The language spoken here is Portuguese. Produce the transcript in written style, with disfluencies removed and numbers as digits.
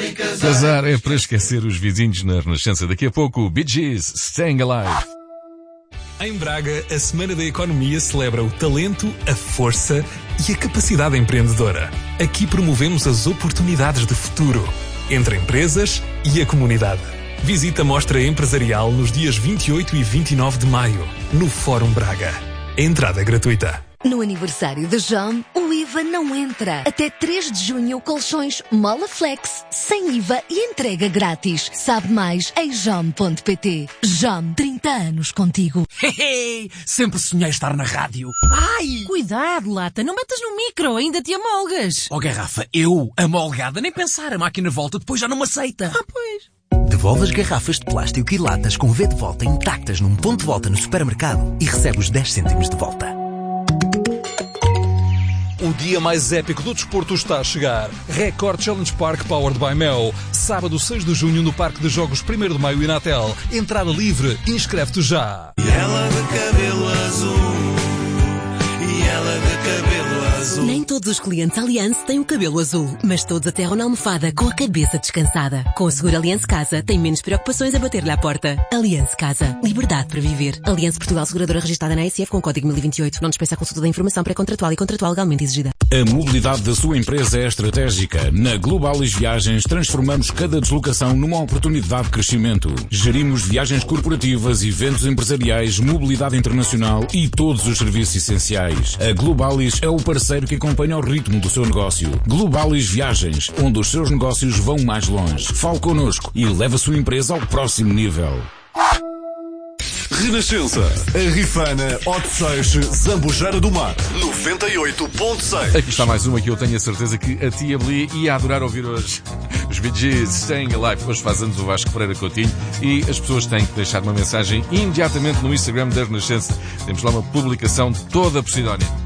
Casar é para esquecer os vizinhos na Renascença. Daqui a pouco, Bee Gees, Staying Alive. Em Braga, a Semana da Economia celebra o talento, a força e a capacidade empreendedora. Aqui promovemos as oportunidades de futuro entre empresas e a comunidade. Visita a Mostra Empresarial nos dias 28 e 29 de maio, no Fórum Braga. Entrada gratuita. No aniversário da JOM, o IVA não entra. Até 3 de junho, colchões Molaflex, sem IVA e entrega grátis. Sabe mais em jom.pt. JOM, 30 anos contigo. Sempre sonhei estar na rádio. Ai! Cuidado, lata, não metas no micro, ainda te amolgas. Oh, garrafa, eu, amolgada, nem pensar, a máquina volta, depois já não me aceita. Ah, pois. Devolve as garrafas de plástico e latas com V de volta intactas num ponto de volta no supermercado e recebe os 10 cêntimos de volta. O dia mais épico do desporto está a chegar. Record Challenge Park Powered by Mel. Sábado 6 de junho no Parque de Jogos 1º de Maio, Inatel. Entrada livre. Inscreve-te já. E ela de cabelo azul. E ela de cabelo azul. Nem todos os clientes Allianz têm o cabelo azul, mas todos aterram na almofada com a cabeça descansada. Com o seguro Allianz Casa, tem menos preocupações a bater-lhe à porta. Allianz Casa. Liberdade para viver. Allianz Portugal, seguradora registrada na ASF com código 1028. Não dispensa a consulta da informação pré-contratual e contratual legalmente exigida. A mobilidade da sua empresa é estratégica. Na Globalis Viagens transformamos cada deslocação numa oportunidade de crescimento. Gerimos viagens corporativas, eventos empresariais, mobilidade internacional e todos os serviços essenciais. A Globalis é o parceiro que acompanha o ritmo do seu negócio. Globalis Viagens, onde os seus negócios vão mais longe. Fale connosco e leve a sua empresa ao próximo nível. Renascença, a Rifana, Hot Seixo, Zambujeira do Mar, 98.6. Aqui está mais uma que eu tenho a certeza que a tia Beli ia adorar ouvir hoje. Os Bee Gees, Staying Alive. Hoje faz anos o Vasco Pereira Coutinho e as pessoas têm que deixar uma mensagem imediatamente no Instagram da Renascença. Temos lá uma publicação toda por Sidónia.